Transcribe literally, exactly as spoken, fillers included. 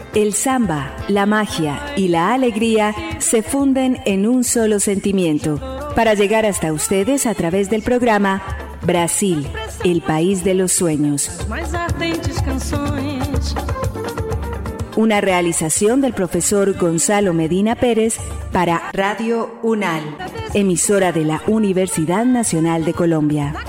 El samba, la magia y la alegría se funden en un solo sentimiento para llegar hasta ustedes a través del programa Brasil, el país de los sueños. Una realización del profesor Gonzalo Medina Pérez para Radio UNAL, emisora de la Universidad Nacional de Colombia.